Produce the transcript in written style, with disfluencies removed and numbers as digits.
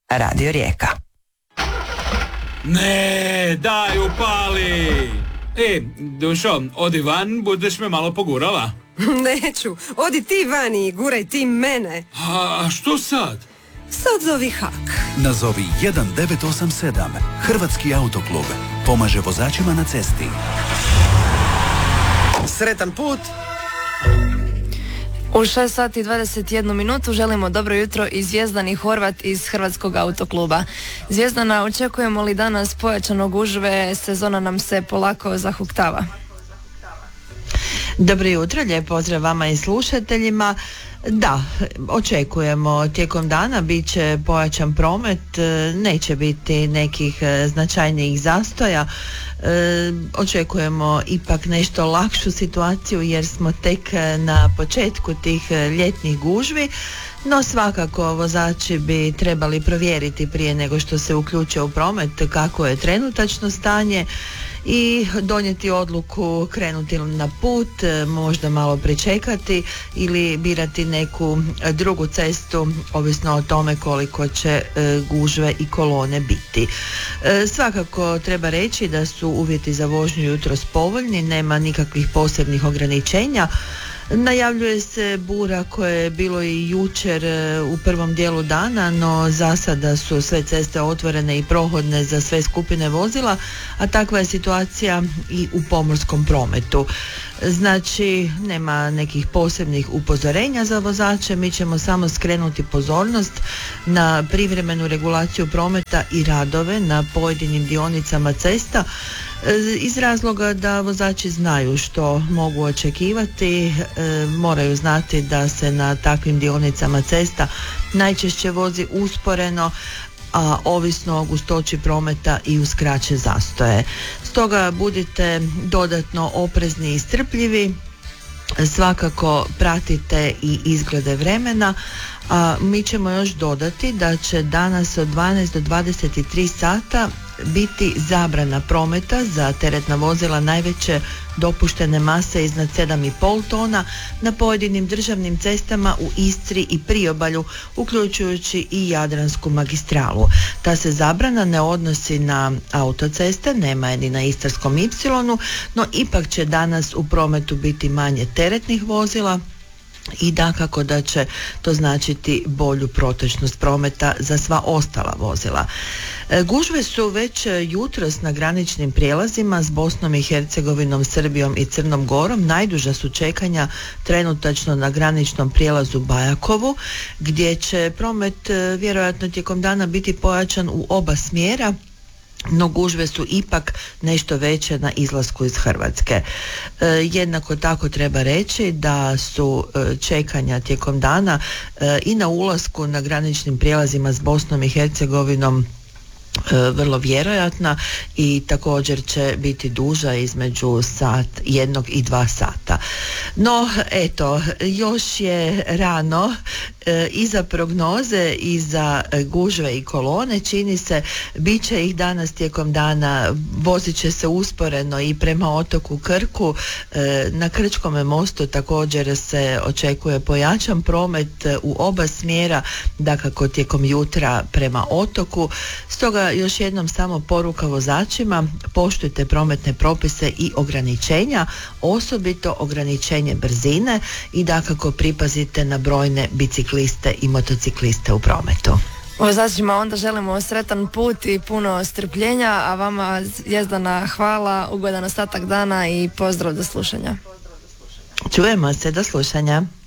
Radio Rijeka. Ne, daj upali. Dušo, odi van, budeš me malo pogurala. Neću, odi ti van i guraj ti mene. A što sad? Sad zovi Hak. Nazovi 1987. Hrvatski autoklub pomaže vozačima na cesti. Sretan put! U 6 sati i 21 minutu želimo dobro jutro i Zvjezdani Horvat iz Hrvatskog autokluba. Zvjezdana, očekujemo li danas pojačano gužve, sezona nam se polako zahuktava. Dobro jutro, lijep pozdrav vama i slušateljima. Da, očekujemo tijekom dana bit će pojačan promet, neće biti nekih značajnijih zastoja. Očekujemo ipak nešto lakšu situaciju jer smo tek na početku tih ljetnih gužvi, no svakako vozači bi trebali provjeriti prije nego što se uključe u promet kako je trenutačno stanje i donijeti odluku krenuti na put, možda malo pričekati ili birati neku drugu cestu ovisno o tome koliko će gužve i kolone biti. Svakako treba reći da su uvjeti za vožnju jutros povoljni, nema nikakvih posebnih ograničenja. Najavljuje se bura koje je bilo i jučer u prvom dijelu dana, no za sada su sve ceste otvorene i prohodne za sve skupine vozila, a takva je situacija i u pomorskom prometu. Znači, nema nekih posebnih upozorenja za vozače, mi ćemo samo skrenuti pozornost na privremenu regulaciju prometa i radove na pojedinim dionicama cesta, iz razloga da vozači znaju što mogu očekivati. Moraju znati da se na takvim dionicama cesta najčešće vozi usporeno, a ovisno o gustoći prometa i uz kraće zastoje. Stoga budite dodatno oprezni i strpljivi, svakako pratite i izglede vremena, a mi ćemo još dodati da će danas od 12 do 23 sata biti zabrana prometa za teretna vozila najveće dopuštene mase iznad 7,5 tona na pojedinim državnim cestama u Istri i priobalju, uključujući i Jadransku magistralu. Ta se zabrana ne odnosi na autoceste, nema je ni na Istarskom ipsilonu, no ipak će danas u prometu biti manje teretnih vozila i dakako da će to značiti bolju protočnost prometa za sva ostala vozila. Gužve su već jutros na graničnim prijelazima s Bosnom i Hercegovinom, Srbijom i Crnom Gorom. Najduža su čekanja trenutačno na graničnom prijelazu Bajakovu, gdje će promet vjerojatno tijekom dana biti pojačan u oba smjera, no gužve su ipak nešto veće na izlasku iz Hrvatske. Jednako tako treba reći da su čekanja tijekom dana i na ulasku na graničnim prijelazima s Bosnom i Hercegovinom vrlo vjerojatna i također će biti duža između sat 1 i 2 sata. No eto, još je rano i za prognoze i za gužve i kolone. Čini se, bit će ih danas tijekom dana, vozit će se usporeno i prema otoku Krku. Na Krčkome mostu također se očekuje pojačan promet u oba smjera, dakako tijekom jutra prema otoku. Stoga još jednom samo poruka vozačima, poštujte prometne propise i ograničenja, osobito ograničenje brzine i dakako pripazite na brojne bicikliste i motocikliste u prometu. Vozačima onda želimo sretan put i puno strpljenja, a vama Zvjezdana hvala, ugodan ostatak dana i pozdrav do slušanja. Čujemo se, do slušanja.